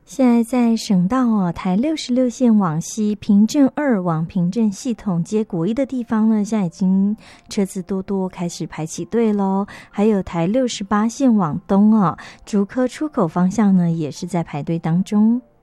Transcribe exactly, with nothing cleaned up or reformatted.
现在在省道哦，台六十六线往西平镇二往平镇系统接国一的地方呢，现在已经车子多多，开始排起队咯。还有台六十八线往东哦，竹科出口方向呢，也是在排队当中。